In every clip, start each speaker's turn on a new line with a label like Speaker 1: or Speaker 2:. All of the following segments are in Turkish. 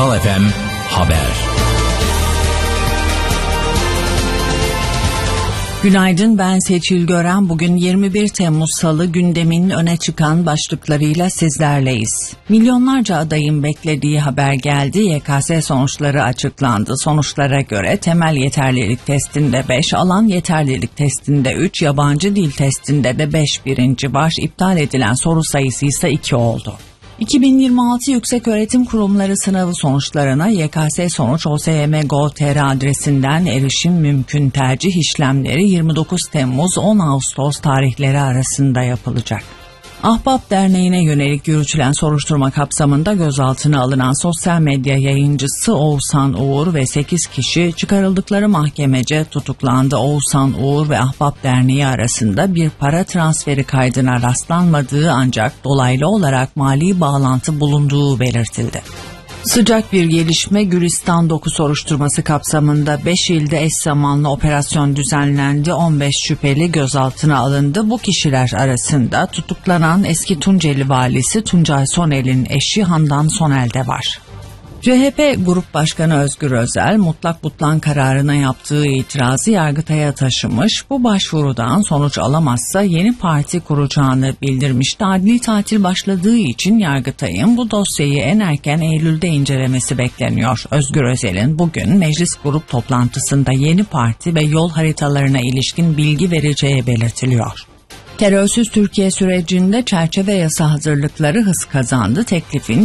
Speaker 1: Kral FM Haber.
Speaker 2: Günaydın, ben Seçil Gören. Bugün 21 Temmuz Salı, gündemin öne çıkan başlıklarıyla sizlerleyiz. Milyonlarca adayın beklediği haber geldi. YKS sonuçları açıklandı. Sonuçlara göre temel yeterlilik testinde 5, alan yeterlilik testinde 3, yabancı dil testinde de 5 birinci var. İptal edilen soru sayısı ise 2 oldu. 2026 Yükseköğretim Kurumları sınavı sonuçlarına YKS sonuç OSYM.gov.tr adresinden erişim mümkün. Tercih işlemleri 29 Temmuz 10 Ağustos tarihleri arasında yapılacak. Ahbap Derneği'ne yönelik yürütülen soruşturma kapsamında gözaltına alınan sosyal medya yayıncısı Oğuzhan Uğur ve 8 kişi çıkarıldıkları mahkemece tutuklandı. Oğuzhan Uğur ve Ahbap Derneği arasında bir para transferi kaydına rastlanmadığı ancak dolaylı olarak mali bağlantı bulunduğu belirtildi. Sıcak bir gelişme, Gülistan doku soruşturması kapsamında 5 ilde eş zamanlı operasyon düzenlendi. 15 şüpheli gözaltına alındı. Bu kişiler arasında tutuklanan eski Tunceli valisi Tuncay Sonel'in eşi Handan Sonel de var. CHP Grup Başkanı Özgür Özel, mutlak butlan kararına yaptığı itirazı Yargıtay'a taşımış. Bu başvurudan sonuç alamazsa yeni parti kuracağını bildirmişti. Adli tatil başladığı için Yargıtay'ın bu dosyayı en erken Eylül'de incelemesi bekleniyor. Özgür Özel'in bugün meclis grup toplantısında yeni parti ve yol haritalarına ilişkin bilgi vereceği belirtiliyor. Terörsüz Türkiye sürecinde çerçeve yasa hazırlıkları hız kazandı. Teklifin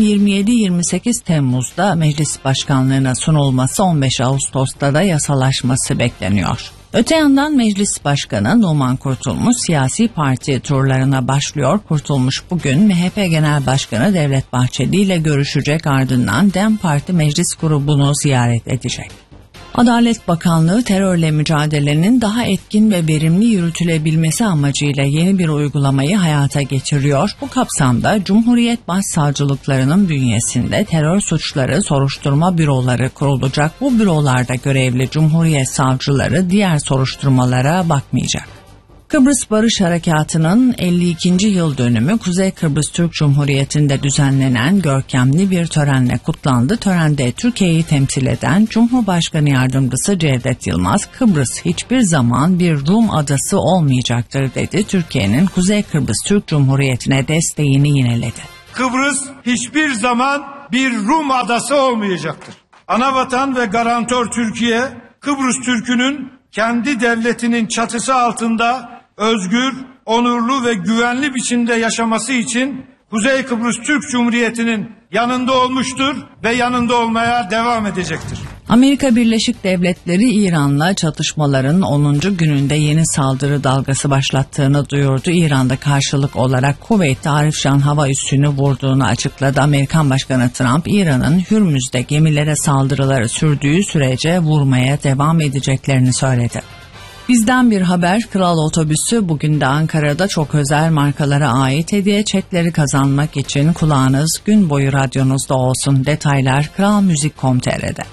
Speaker 2: 27-28 Temmuz'da meclis başkanlığına sunulması, 15 Ağustos'ta da yasalaşması bekleniyor. Öte yandan Meclis Başkanı Numan Kurtulmuş siyasi parti turlarına başlıyor. Kurtulmuş bugün MHP Genel Başkanı Devlet Bahçeli ile görüşecek, ardından DEM Parti Meclis grubunu ziyaret edecek. Adalet Bakanlığı terörle mücadelenin daha etkin ve verimli yürütülebilmesi amacıyla yeni bir uygulamayı hayata geçiriyor. Bu kapsamda Cumhuriyet Başsavcılıklarının bünyesinde terör suçları soruşturma büroları kurulacak. Bu bürolarda görevli Cumhuriyet savcıları diğer soruşturmalara bakmayacak. Kıbrıs Barış Harekatı'nın 52. yıl dönümü Kuzey Kıbrıs Türk Cumhuriyeti'nde düzenlenen görkemli bir törenle kutlandı. Törende Türkiye'yi temsil eden Cumhurbaşkanı Yardımcısı Cevdet Yılmaz, Kıbrıs hiçbir zaman bir Rum adası olmayacaktır dedi. Türkiye'nin Kuzey Kıbrıs Türk Cumhuriyeti'ne desteğini yineledi.
Speaker 3: Kıbrıs hiçbir zaman bir Rum adası olmayacaktır. Anavatan ve garantör Türkiye, Kıbrıs Türk'ünün kendi devletinin çatısı altında özgür, onurlu ve güvenli biçimde yaşaması için Kuzey Kıbrıs Türk Cumhuriyeti'nin yanında olmuştur ve yanında olmaya devam edecektir.
Speaker 2: Amerika Birleşik Devletleri İran'la çatışmaların 10. gününde yeni saldırı dalgası başlattığını duyurdu. İran'da karşılık olarak Kuveyt'te Arifşan hava üssünü vurduğunu açıkladı. Amerikan Başkanı Trump, İran'ın Hürmüz'de gemilere saldırıları sürdüğü sürece vurmaya devam edeceklerini söyledi. Bizden bir haber, Kral Otobüsü bugün de Ankara'da çok özel markalara ait hediye çekleri kazanmak için kulağınız gün boyu radyonuzda olsun. Detaylar kralmuzik.com.tr'de.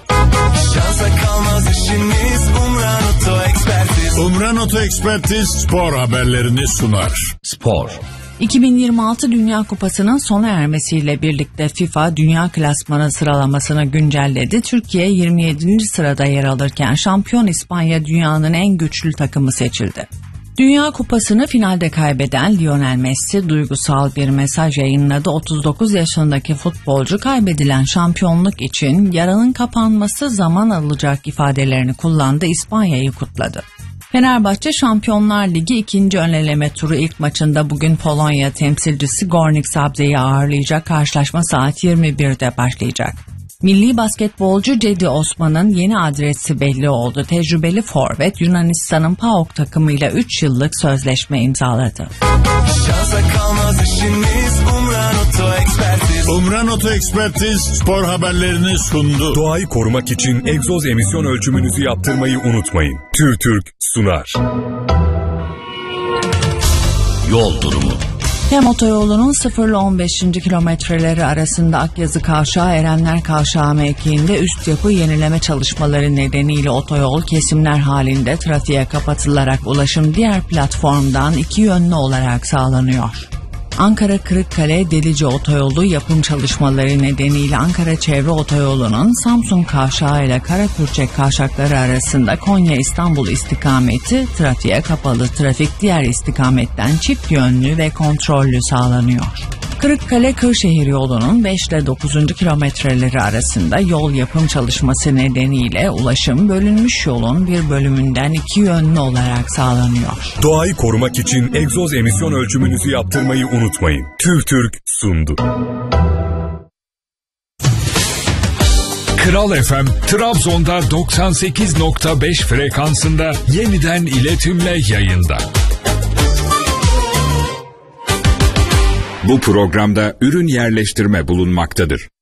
Speaker 4: Umran Oto Ekspertiz spor haberlerini sunar.
Speaker 1: Spor.
Speaker 2: 2026 Dünya Kupası'nın sona ermesiyle birlikte FIFA Dünya Klasmanı sıralamasını güncelledi. Türkiye 27. sırada yer alırken şampiyon İspanya dünyanın en güçlü takımı seçildi. Dünya Kupası'nı finalde kaybeden Lionel Messi duygusal bir mesaj yayınladı. 39 yaşındaki futbolcu kaybedilen şampiyonluk için yaranın kapanması zaman alacak ifadelerini kullandı. İspanya'yı kutladı. Fenerbahçe Şampiyonlar Ligi 2. öneleme turu ilk maçında bugün Polonya temsilcisi Gornik Zabrze'yi ağırlayacak. Karşılaşma saat 21'de başlayacak. Milli basketbolcu Cedi Osman'ın yeni adresi belli oldu. Tecrübeli forvet Yunanistan'ın PAOK takımıyla 3 yıllık sözleşme imzaladı.
Speaker 4: Umran Oto Ekspertiz spor haberlerini sundu.
Speaker 5: Doğayı korumak için egzoz emisyon ölçümünüzü yaptırmayı unutmayın. TÜRTÜRK sunar.
Speaker 1: Yol durumu.
Speaker 2: Tem otoyolunun 0 ile 15. kilometreleri arasında Akyazı Kavşağı Erenler Kavşağı mevkiinde üst yapı yenileme çalışmaları nedeniyle otoyol kesimler halinde trafiğe kapatılarak ulaşım diğer platformdan 2 yönlü olarak sağlanıyor. Ankara-Kırıkkale Delice Otoyolu yapım çalışmaları nedeniyle Ankara Çevre Otoyolu'nun Samsun Kavşağı ile Karapürçek Kavşakları arasında Konya-İstanbul istikameti trafiğe kapalı. Trafik diğer istikametten çift yönlü ve kontrollü sağlanıyor. Kırıkkale-Kırşehir yolunun 5 ile 9. kilometreleri arasında yol yapım çalışması nedeniyle ulaşım bölünmüş yolun bir bölümünden iki yönlü olarak sağlanıyor.
Speaker 5: Doğayı korumak için egzoz emisyon ölçümünüzü yaptırmayı unutmayın. TÜVTÜRK sundu.
Speaker 6: Kral FM, Trabzon'da 98.5 frekansında yeniden iletimle yayında.
Speaker 7: Bu programda ürün yerleştirme bulunmaktadır.